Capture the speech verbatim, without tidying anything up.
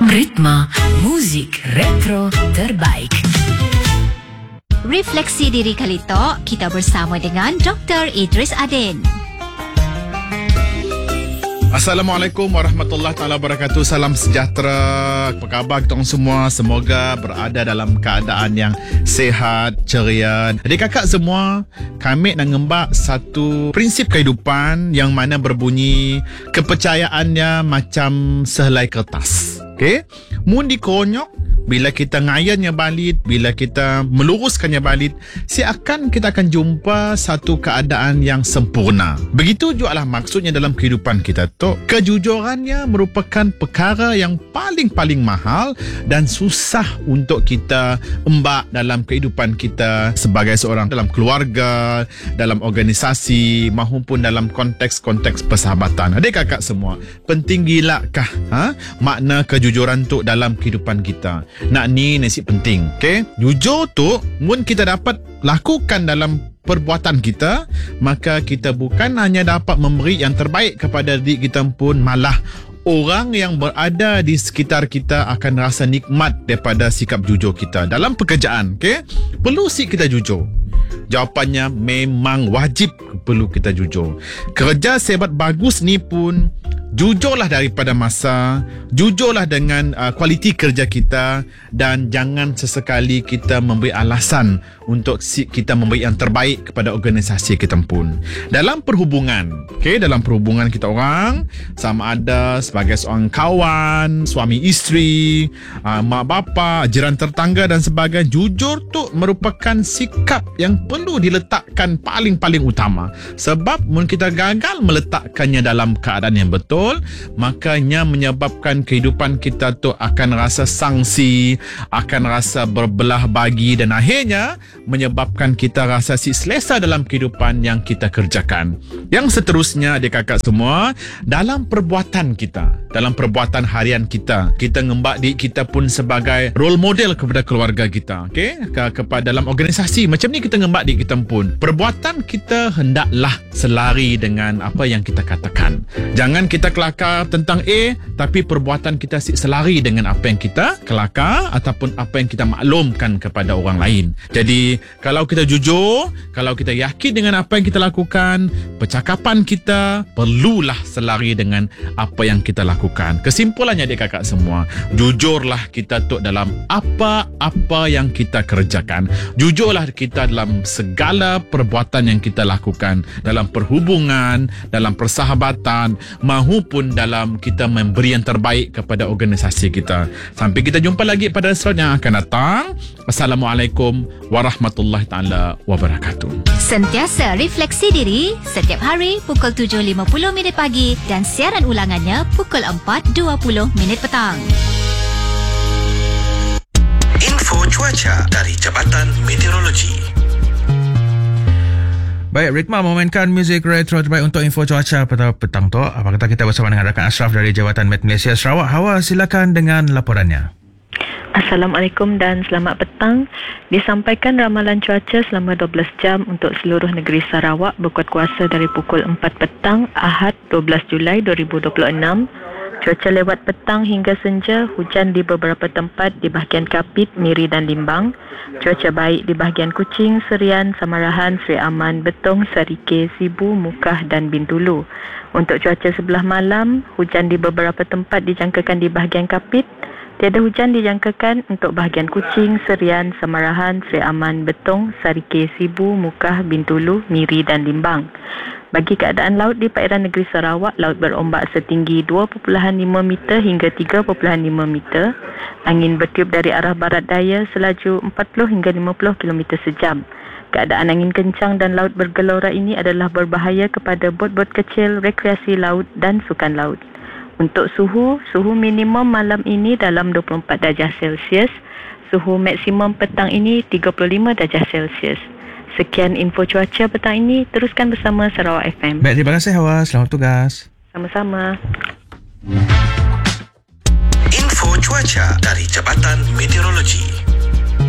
Ritma muzik retro terbaik. Refleksi diri kali tok, kita bersama dengan Doktor Idris Adin. Assalamualaikum warahmatullahi taala wabarakatuh. Salam sejahtera. Apa khabar kita orang semua? Semoga berada dalam keadaan yang sihat, ceria. Adik kakak semua, kami nak ngembak satu prinsip kehidupan yang mana berbunyi kepercayaannya macam sehelai kertas. Okey? Mun dikonyok, bila kita ngayannya balik, bila kita meluruskannya balik, seakan kita akan jumpa satu keadaan yang sempurna. Begitu juga lah maksudnya dalam kehidupan kita tu. Kejujurannya merupakan perkara yang paling-paling mahal dan susah untuk kita embak dalam kehidupan kita sebagai seorang dalam keluarga, dalam organisasi maupun dalam konteks-konteks persahabatan. Adik kakak semua, penting gilakah ha? makna kejujuran tu dalam kehidupan kita? Nak ni nasi penting. Okay? Jujur tu, mun kita dapat lakukan dalam perbuatan kita, maka kita bukan hanya dapat memberi yang terbaik kepada diri kita pun, malah orang yang berada di sekitar kita akan rasa nikmat daripada sikap jujur kita. Dalam pekerjaan, okay? Perlu si kita jujur. Jawapannya memang wajib perlu kita jujur. Kerja sebat bagus ni pun jujurlah daripada masa, jujurlah dengan uh, kualiti kerja kita, dan jangan sesekali kita memberi alasan untuk si, kita memberi yang terbaik kepada organisasi kita pun. Dalam perhubungan, okay, dalam perhubungan kita orang, sama ada sebagai seorang kawan, suami isteri, uh, mak bapa, jiran tetangga dan sebagainya, jujur tu merupakan sikap yang perlu diletakkan paling-paling utama. Sebab mun kita gagal meletakkannya dalam keadaan yang betul, makanya menyebabkan kehidupan kita tu akan rasa sangsi, akan rasa berbelah bagi, dan akhirnya menyebabkan kita rasa si selesa dalam kehidupan yang kita kerjakan. Yang seterusnya, adik kakak semua, dalam perbuatan kita, dalam perbuatan harian kita, kita ngembak diri kita pun sebagai role model kepada keluarga kita, okey, ke, kepada dalam organisasi macam ni kita ngembak diri kita pun. Perbuatan kita hendaklah selari dengan apa yang kita katakan. Jangan kita kelakar tentang A, tapi perbuatan kita selari dengan apa yang kita kelakar ataupun apa yang kita maklumkan kepada orang lain. Jadi, kalau kita jujur, kalau kita yakin dengan apa yang kita lakukan, percakapan kita perlulah selari dengan apa yang kita lakukan. Kesimpulannya, adik kakak semua, jujurlah kita tu dalam apa-apa yang kita kerjakan. Jujurlah kita dalam segala perbuatan yang kita lakukan, dalam perhubungan, dalam persahabatan, mahupun dalam kita memberi yang terbaik kepada organisasi kita. Sampai kita jumpa lagi pada episod yang akan datang. Assalamualaikum warahmatullahi taala wabarakatuh. Sentiasa refleksi diri setiap hari pukul tujuh lima puluh minit pagi dan siaran ulangannya pukul empat dua puluh minit petang. Info cuaca dari Jabatan Meteorologi. Baik, Ritma memainkan muzik retro terbaik untuk info cuaca pada petang tu. Apa kata kita bersama dengan rakan Ashraf dari Jabatan Met Malaysia Sarawak. Hawa, silakan dengan laporannya. Assalamualaikum dan selamat petang. Disampaikan ramalan cuaca selama dua belas jam untuk seluruh negeri Sarawak berkuat kuasa dari pukul empat petang Ahad dua belas Julai dua ribu dua puluh enam. Cuaca lewat petang hingga senja, hujan di beberapa tempat di bahagian Kapit, Miri dan Limbang. Cuaca baik di bahagian Kuching, Serian, Samarahan, Seri Aman, Betong, Sarike, Sibu, Mukah dan Bintulu. Untuk cuaca sebelah malam, hujan di beberapa tempat dijangkakan di bahagian Kapit. Tiada hujan dijangkakan untuk bahagian Kuching, Serian, Samarahan, Seri Aman, Betong, Sarike, Sibu, Mukah, Bintulu, Miri dan Limbang. Bagi keadaan laut di perairan negeri Sarawak, laut berombak setinggi dua perpuluhan lima meter hingga tiga perpuluhan lima meter. Angin bertiup dari arah barat daya selaju empat puluh hingga lima puluh kilometer sejam. Keadaan angin kencang dan laut bergelora ini adalah berbahaya kepada bot-bot kecil, rekreasi laut dan sukan laut. Untuk suhu, suhu minimum malam ini dalam dua puluh empat darjah Celsius. Suhu maksimum petang ini tiga puluh lima darjah Celsius. Sekian info cuaca petang ini. Teruskan bersama Sarawak F M. Baik, terima kasih Hawa. Selamat tugas. Sama-sama. Info cuaca dari Jabatan Meteorologi.